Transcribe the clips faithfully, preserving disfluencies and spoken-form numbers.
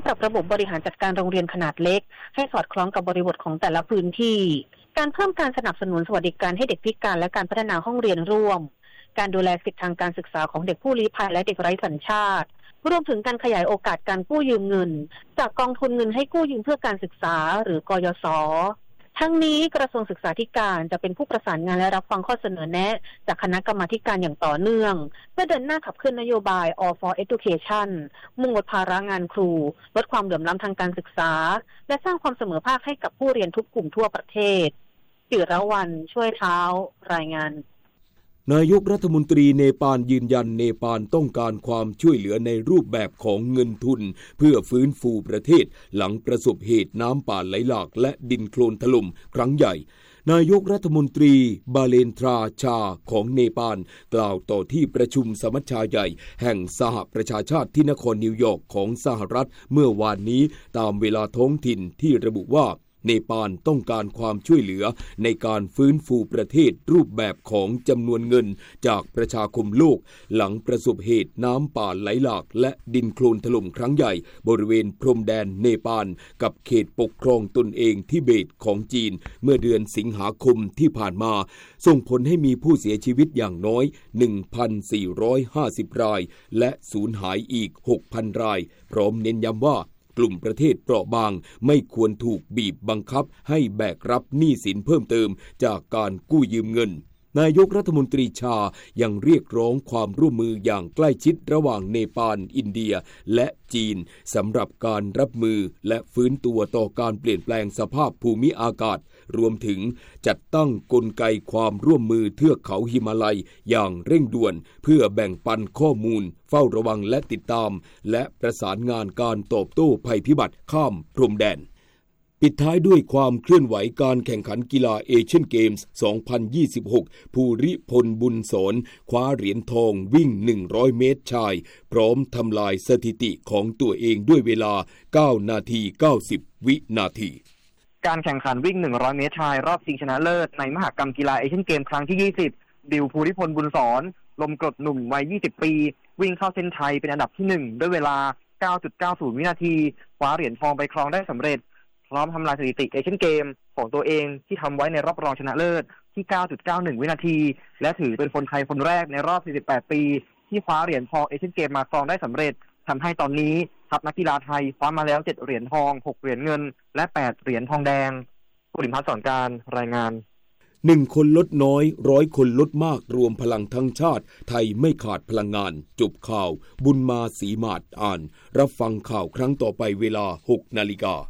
ปรับระบบบริหารจัดการโรงเรียนขนาดเล็กให้สอดคล้องกับบริบทของแต่ละพื้นที่การเพิ่มการสนับสนุนสวัสดิการให้เด็กพิการและการพัฒนาห้องเรียนร่วมการดูแลสิทธิทางการศึกษาของเด็กผู้ลี้ภัยและเด็กไร้สัญชาติรวมถึงการขยายโอกาสการกู้ยืมเงินจากกองทุนเงินให้กู้ยืมเพื่อการศึกษาหรือกยศ.ทั้งนี้กระทรวงศึกษาธิการจะเป็นผู้ประสานงานและรับฟังข้อเสนอแนะจากคณะกรรมาการอย่างต่อเนื่องเพื่อเดินหน้าขับเคลื่อนนโยบาย All for Education มุ่งลดภาระงานครูลดความเหลื่อมล้ำทางการศึกษาและสร้างความเสมอภาคให้กับผู้เรียนทุกกลุ่มทั่วประเทศจิรวรรณช่วยเท้ารายงานนายกรัฐมนตรีเนปาลยืนยันเนปาลต้องการความช่วยเหลือในรูปแบบของเงินทุนเพื่อฟื้นฟูประเทศหลังประสบเหตุน้ำป่าไหลหลากและดินโคลนถล่มครั้งใหญ่นายกรัฐมนตรีบาเลนทราชาของเนปาลกล่าวต่อที่ประชุมสมัชชาใหญ่แห่งสหประชาชาติที่นครนิวยอร์กของสหรัฐเมื่อวานนี้ตามเวลาท้องถิ่นที่ระบุว่าเนปาลต้องการความช่วยเหลือในการฟื้นฟูประเทศรูปแบบของจำนวนเงินจากประชาคมโลกหลังประสบเหตุน้ำป่าไหลหลากและดินโคลนถล่มครั้งใหญ่บริเวณพรมแดนเนปาลกับเขตปกครองตนเองทิเบตของจีนเมื่อเดือนสิงหาคมที่ผ่านมาส่งผลให้มีผู้เสียชีวิตอย่างน้อย หนึ่งพันสี่ร้อยห้าสิบ รายและสูญหายอีก หกพัน รายพร้อมเน้นย้ำว่ากลุ่มประเทศเปราะบางไม่ควรถูกบีบบังคับให้แบกรับหนี้สินเพิ่มเติมจากการกู้ยืมเงินนายกรัฐมนตรีชายังเรียกร้องความร่วมมืออย่างใกล้ชิดระหว่างเนปาลอินเดียและจีนสำหรับการรับมือและฟื้นตัวต่อการเปลี่ยนแปลงสภาพภูมิอากาศรวมถึงจัดตั้งกลไกความร่วมมือเทือกเขาหิมาลัยอย่างเร่งด่วนเพื่อแบ่งปันข้อมูลเฝ้าระวังและติดตามและประสานงานการตอบโต้ภัยพิบัติข้ามพรมแดนปิดท้ายด้วยความเคลื่อนไหวการแข่งขันกีฬาเอเชียนเกมส์ สองพันยี่สิบหก ภูริพลบุญสอนคว้าเหรียญทองวิ่ง หนึ่งร้อย เมตรชายพร้อมทำลายสถิติของตัวเองด้วยเวลา เก้า นาที เก้าสิบ วินาทีการแข่งขันวิ่ง หนึ่งร้อย เมตรชายรอบชิงชนะเลิศในมหกรรมกีฬาเอเชียนเกมส์ครั้งที่ ยี่สิบ ดิวภูริพลบุญสอนลมกรดหนุ่มวัย ยี่สิบ ปีวิ่งเข้าเส้นชัยเป็นอันดับที่ หนึ่ง ด้วยเวลา เก้าจุดเก้าศูนย์ วินาทีคว้าเหรียญทองไปครองได้สำเร็จพร้อมทำลายสถิติเอเชียนเกมของตัวเองที่ทำไว้ในรอบรองชนะเลิศที่ เก้าจุดเก้าหนึ่ง วินาทีและถือเป็นคนไทยคนแรกในรอบ สี่สิบแปด ปีที่คว้าเหรียญทองเอเชียนเกมมาครองได้สำเร็จทำให้ตอนนี้ทัพนักกีฬาไทยคว้ามาแล้วเจ็ดเหรียญทองหกเหรียญเงินและแปดเหรียญทองแดงกุลิมพัฒน์สอนการรายงานหนึ่งคนลดน้อยร้อยคนลดมากรวมพลังทั้งชาติไทยไม่ขาดพลังงานจบข่าวบุญมาศรีมาศอ่านรับฟังข่าวครั้งต่อไปเวลา หก นาฬิกา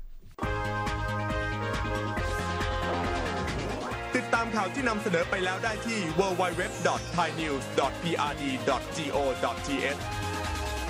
ติดตามข่าวที่นำเสนอไปแล้วได้ที่ ดับเบิลยู ดับเบิลยู ดับเบิลยู ดอท ไทยนิวส์ ดอท พี อาร์ ดี ดอท จี โอ ดอท ที เอช